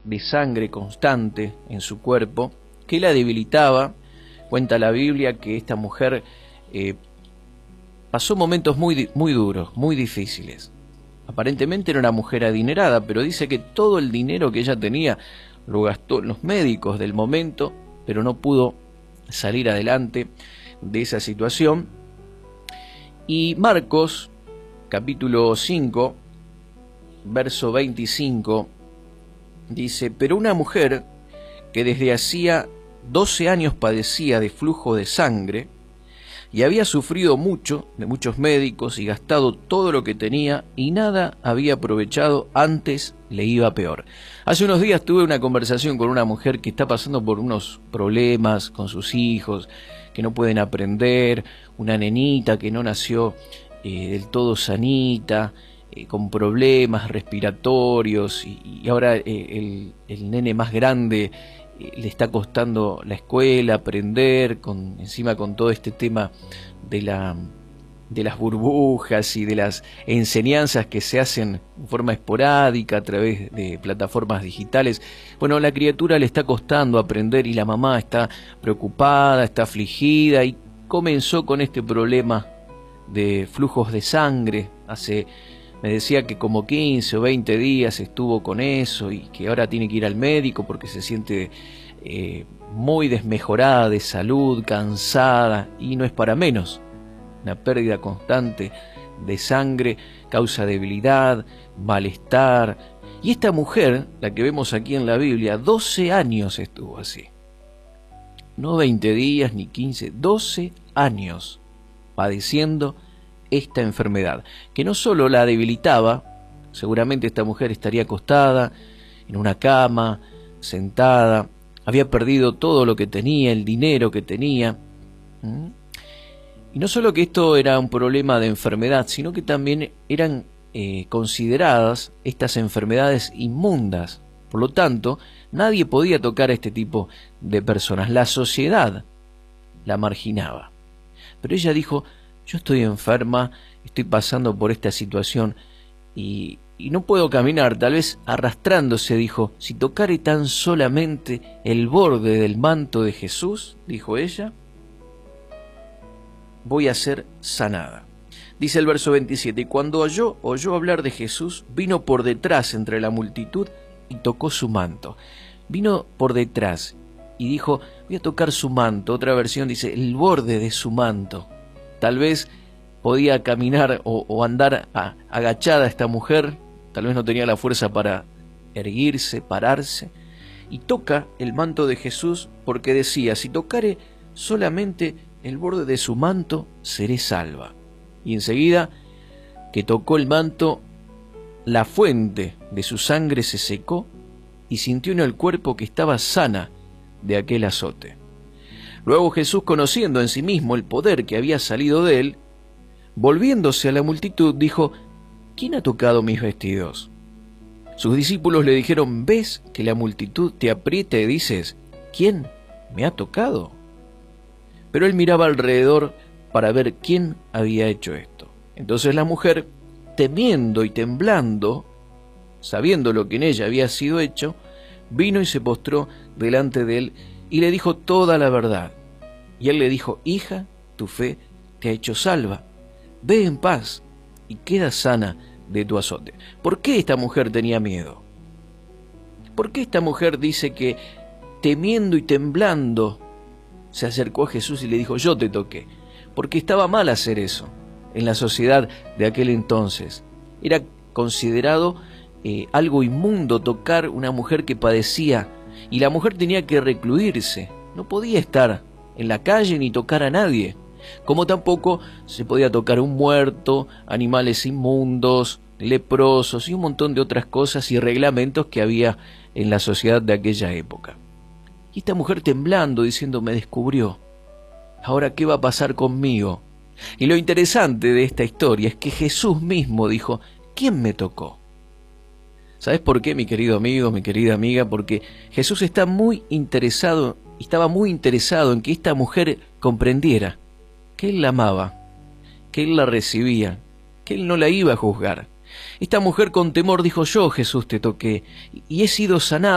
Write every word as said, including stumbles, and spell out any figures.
de sangre constante en su cuerpo que la debilitaba. Cuenta la Biblia que esta mujer eh, pasó momentos muy, muy duros, muy difíciles. Aparentemente era una mujer adinerada, pero dice que todo el dinero que ella tenía lo gastó en los médicos del momento, pero no pudo salir adelante de esa situación. Y Marcos, capítulo cinco, verso veinticinco, dice: pero una mujer que desde hacía doce años padecía de flujo de sangre, y había sufrido mucho de muchos médicos y gastado todo lo que tenía y nada había aprovechado, antes le iba peor. Hace unos días tuve una conversación con una mujer que está pasando por unos problemas con sus hijos, que no pueden aprender, una nenita que no nació eh, del todo sanita, eh, con problemas respiratorios, y, y ahora eh, el, el nene más grande le está costando la escuela, aprender, con, encima con todo este tema de, la, de las burbujas y de las enseñanzas que se hacen en forma esporádica a través de plataformas digitales. Bueno, a la criatura le está costando aprender y la mamá está preocupada, está afligida, y comenzó con este problema de flujos de sangre. Hace, me decía que como quince o veinte días estuvo con eso y que ahora tiene que ir al médico porque se siente eh, muy desmejorada de salud, cansada, y no es para menos. Una pérdida constante de sangre causa debilidad, malestar. Y esta mujer, la que vemos aquí en la Biblia, doce años estuvo así. No veinte días ni quince, doce años padeciendo esta enfermedad, que no solo la debilitaba, seguramente esta mujer estaría acostada en una cama, sentada, había perdido todo lo que tenía, el dinero que tenía. ¿Mm? Y no solo que esto era un problema de enfermedad, sino que también eran eh, consideradas estas enfermedades inmundas. Por lo tanto, nadie podía tocar a este tipo de personas. La sociedad la marginaba. Pero ella dijo: yo estoy enferma, estoy pasando por esta situación y, y no puedo caminar. Tal vez arrastrándose, dijo: si tocare tan solamente el borde del manto de Jesús, dijo ella, voy a ser sanada. Dice el verso veintisiete: y cuando oyó, oyó hablar de Jesús, vino por detrás entre la multitud y tocó su manto. Vino por detrás y dijo: voy a tocar su manto. Otra versión dice: el borde de su manto. Tal vez podía caminar o, o andar a, agachada esta mujer, tal vez no tenía la fuerza para erguirse, pararse, y toca el manto de Jesús porque decía: si tocare solamente el borde de su manto, seré salva. Y enseguida que tocó el manto, la fuente de su sangre se secó y sintió en el cuerpo que estaba sana de aquel azote. Luego Jesús, conociendo en sí mismo el poder que había salido de él, volviéndose a la multitud, dijo: ¿quién ha tocado mis vestidos? Sus discípulos le dijeron: ¿ves que la multitud te aprieta y dices: ¿quién me ha tocado? Pero él miraba alrededor para ver quién había hecho esto. Entonces la mujer, temiendo y temblando, sabiendo lo que en ella había sido hecho, vino y se postró delante de él y le dijo toda la verdad. Y él le dijo: hija, tu fe te ha hecho salva. Ve en paz y queda sana de tu azote. ¿Por qué esta mujer tenía miedo? ¿Por qué esta mujer dice que temiendo y temblando se acercó a Jesús y le dijo: yo te toqué? Porque estaba mal hacer eso en la sociedad de aquel entonces. Era considerado eh, algo inmundo tocar una mujer que padecía, y la mujer tenía que recluirse. No podía estar en la calle ni tocar a nadie, como tampoco se podía tocar un muerto, animales inmundos, leprosos y un montón de otras cosas y reglamentos que había en la sociedad de aquella época. Y esta mujer temblando, diciendo: me descubrió, ¿ahora qué va a pasar conmigo? Y lo interesante de esta historia es que Jesús mismo dijo: ¿quién me tocó? ¿Sabes por qué, mi querido amigo, mi querida amiga? Porque Jesús está muy interesado, estaba muy interesado en que esta mujer comprendiera que Él la amaba, que Él la recibía, que Él no la iba a juzgar. Esta mujer con temor dijo: yo, Jesús, te toqué y he sido sanado.